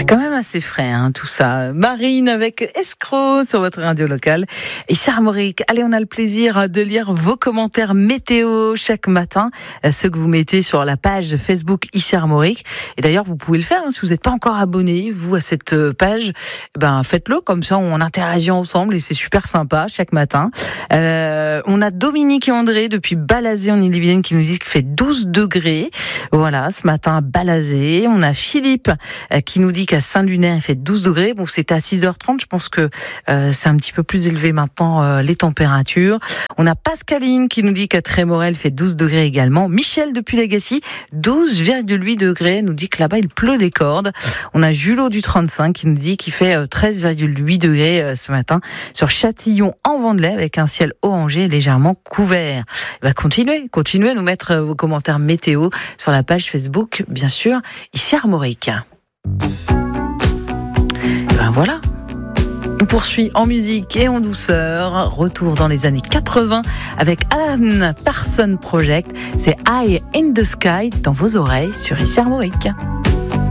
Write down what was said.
Quand même assez frais, tout ça. Marine avec Escroc sur votre radio locale. Ici Armorique. Allez, on a le plaisir de lire vos commentaires météo chaque matin, ceux que vous mettez sur la page Facebook Ici Armorique. Et d'ailleurs, vous pouvez le faire si vous n'êtes pas encore abonné, vous, à cette page. Faites-le, comme ça on interagit ensemble et c'est super sympa chaque matin. On a Dominique et André depuis Balazé en Ille-et-Vilaine qui nous disent qu'il fait 12 degrés. Voilà, ce matin à Balazé. On a Philippe qui nous dit qu'à Saint-Lunaire il fait 12 degrés. Bon, c'était à 6h30. Je pense que c'est un petit peu plus élevé maintenant les températures. On a Pascaline qui nous dit qu'à Trémorel il fait 12 degrés également. Michel depuis Lagacy, 12,8 degrés, nous dit que là-bas il pleut des cordes. On a Julot du 35 qui nous dit qu'il fait 13,8 degrés ce matin sur Châtillon en Vendelais avec un ciel orangé légèrement couvert. Continuez à nous mettre vos commentaires météo sur la page Facebook, bien sûr, Ici Armorique. Voilà. On poursuit en musique et en douceur. Retour dans les années 80 avec Alan Parsons Project. C'est Eye in the Sky dans vos oreilles sur Ici Armorique.